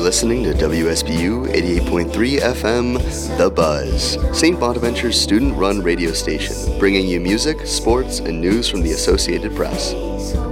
listening to WSBU 88.3 FM, The Buzz, St. Bonaventure's student-run radio station, bringing you music, sports, and news from the Associated Press.